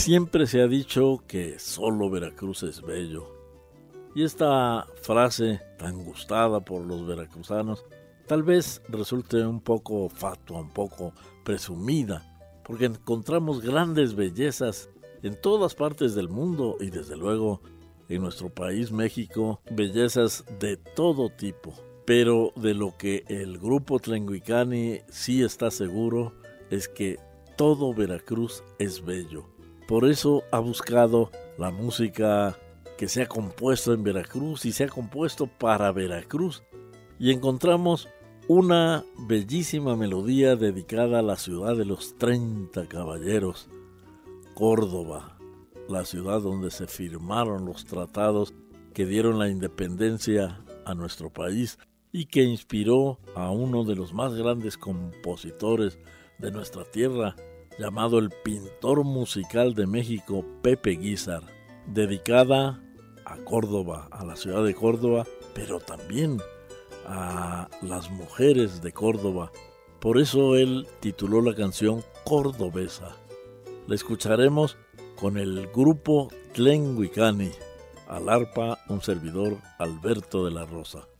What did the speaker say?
Siempre se ha dicho que solo Veracruz es bello. Y esta frase tan gustada por los veracruzanos tal vez resulte un poco fatua, un poco presumida, porque encontramos grandes bellezas en todas partes del mundo y desde luego en nuestro país México, bellezas de todo tipo. Pero de lo que el grupo Tlenguicani sí está seguro es que todo Veracruz es bello. Por eso ha buscado la música que se ha compuesto en Veracruz y se ha compuesto para Veracruz. Y encontramos una bellísima melodía dedicada a la ciudad de los 30 caballeros, Córdoba, la ciudad donde se firmaron los tratados que dieron la independencia a nuestro país y que inspiró a uno de los más grandes compositores de nuestra tierra, llamado el pintor musical de México, Pepe Guízar, dedicada a Córdoba, a la ciudad de Córdoba, pero también a las mujeres de Córdoba. Por eso él tituló la canción Cordobesa. La escucharemos con el grupo Tlenguicani, al arpa un servidor, Alberto de la Rosa.